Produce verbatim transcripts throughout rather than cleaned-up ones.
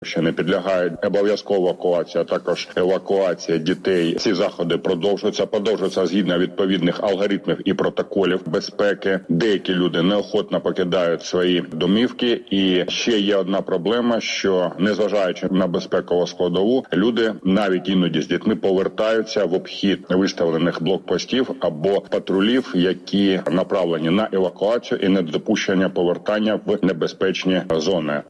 Ще не підлягають обов'язкова евакуація, а також евакуація дітей. Ці заходи продовжуються, продовжуються згідно відповідних алгоритмів і протоколів безпеки. Деякі люди неохотно покидають свої домівки. І ще є одна проблема, що незважаючи на безпекову складову, люди навіть іноді з дітьми повертаються в обхід виставлених блокпостів або патрулів, які направлені на евакуацію і недопущення повертання в небезпечні зони.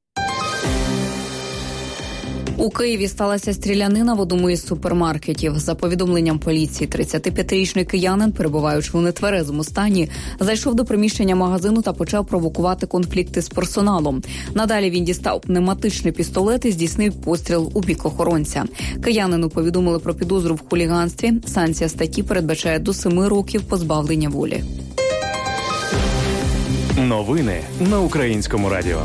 У Києві сталася стрілянина в одному із супермаркетів. За повідомленням поліції, тридцятип'ятирічний киянин, перебуваючи у нетверезому стані, зайшов до приміщення магазину та почав провокувати конфлікти з персоналом. Надалі він дістав пневматичний пістолет і здійснив постріл у бік охоронця. Киянину повідомили про підозру в хуліганстві. Санкція статті передбачає до семи років позбавлення волі. Новини на Українському радіо.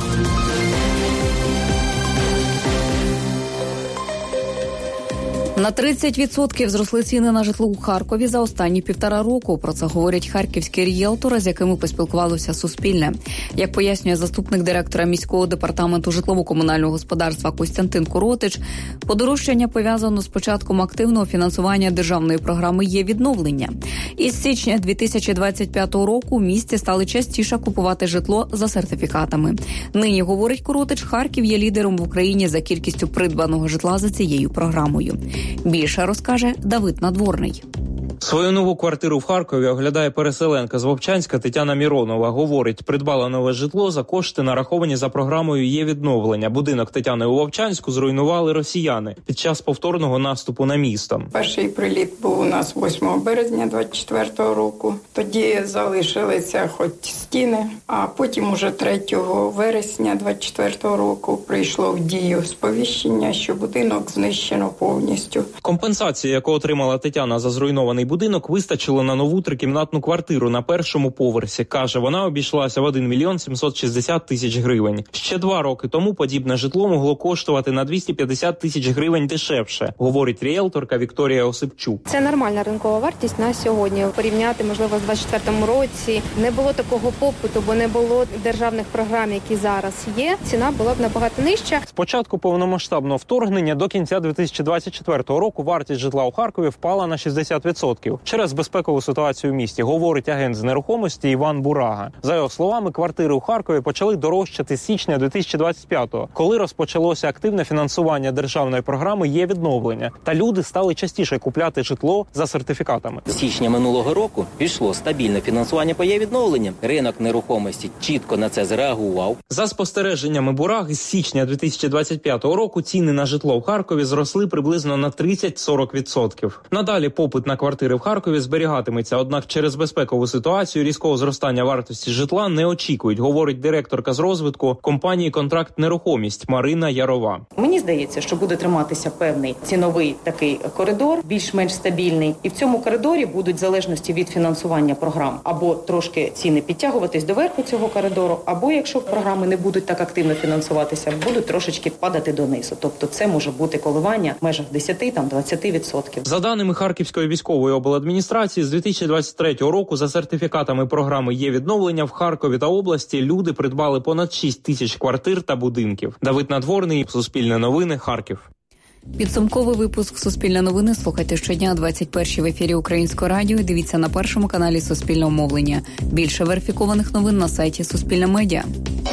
На тридцять відсотків зросли ціни на житло у Харкові за останні півтора року. Про це говорять харківські ріелтори, з якими поспілкувалося Суспільне. Як пояснює заступник директора міського департаменту житлово-комунального господарства Костянтин Коротич, подорожчання пов'язано з початком активного фінансування державної програми «Є відновлення». Із січня дві тисячі двадцять п'ятого року в місті стали частіше купувати житло за сертифікатами. Нині, говорить Коротич, Харків є лідером в Україні за кількістю придбаного житла за цією програмою. Більше розкаже Давид Надворний. Свою нову квартиру в Харкові оглядає переселенка з Вовчанська Тетяна Міронова. Говорить, придбала нове житло за кошти, нараховані за програмою «Є відновлення». Будинок Тетяни у Вовчанську зруйнували росіяни під час повторного наступу на місто. Перший приліт був у нас восьмого березня двадцять четвертого року. Тоді залишилися хоч стіни, а потім уже третього вересня двадцять четвертого року прийшло в дію сповіщення, що будинок знищено повністю. Компенсація, яку отримала Тетяна за зруйнований будинок, вистачило на нову трикімнатну квартиру на першому поверсі. Каже, вона обійшлася в один мільйон сімсот шістдесят тисяч гривень. Ще два роки тому подібне житло могло коштувати на двісті п'ятдесят тисяч гривень дешевше, говорить ріелторка Вікторія Осипчук. Це нормальна ринкова вартість на сьогодні. Порівняти, можливо, з двадцять четвертому році не було такого попиту, бо не було державних програм, які зараз є. Ціна була б набагато нижча. З початку повномасштабного вторгнення до кінця дві тисячі двадцять четвертого року вартість житла у Харкові впала на шістдесят відсотків. Через безпекову ситуацію в місті, говорить агент з нерухомості Іван Бурага. За його словами, квартири у Харкові почали дорожчати з січня дві тисячі двадцять п'ятого, коли розпочалося активне фінансування державної програми «Є відновлення», та люди стали частіше купляти житло за сертифікатами. З січня минулого року пішло стабільне фінансування по «Є відновлення». Ринок нерухомості чітко на це зреагував. За спостереженнями Бураги, з січня дві тисячі двадцять п'ятого року ціни на житло в Харкові зросли приблизно на тридцять-сорок відсотків. Надалі попит на квартири в Харкові зберігатиметься, однак через безпекову ситуацію різкого зростання вартості житла не очікують, говорить директорка з розвитку компанії «Контракт Нерухомість» Марина Ярова. Мені здається, що буде триматися певний ціновий такий коридор, більш-менш стабільний. І в цьому коридорі будуть в залежності від фінансування програм або трошки ціни підтягуватись до верху цього коридору, або якщо програми не будуть так активно фінансуватися, будуть трошечки падати донизу. Тобто це може бути коливання в межах десять-двадцять відсотків. За даними Харківської військової обладміністрації, з дві тисячі двадцять третього року за сертифікатами програми «Є відновлення» в Харкові та області люди придбали понад шість тисяч квартир та будинків. Давид Надворний, Суспільне новини, Харків. Підсумковий випуск «Суспільне новини» слухайте щодня о двадцять першій в ефірі Українського радіо і дивіться на першому каналі Суспільного мовлення. Більше верифікованих новин на сайті Суспільне медіа.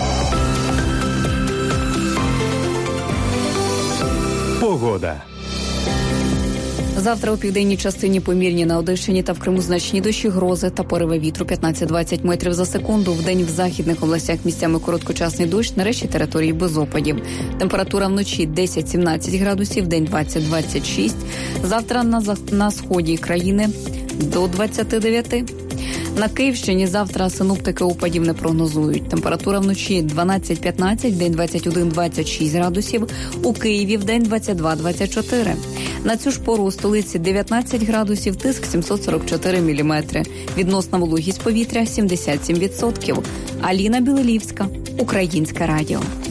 Погода. Завтра у південній частині помірні, на Одещині та в Криму значні дощі, грози та пориви вітру п'ятнадцять-двадцять метрів за секунду. Вдень в західних областях місцями короткочасний дощ, на решті території без опадів. Температура вночі десять-сімнадцять градусів, день двадцять-двадцять шість. Завтра на, на сході країни до двадцяти дев'яти. На Київщині завтра синоптики опадів не прогнозують. Температура вночі дванадцять-п'ятнадцять, день двадцять один-двадцять шість градусів. У Києві вдень двадцять два-двадцять чотири. На цю ж пору у столиці дев'ятнадцять градусів, тиск сімсот сорок чотири міліметри. Відносна вологість повітря сімдесят сім відсотків. Аліна Білелівська, Українське радіо.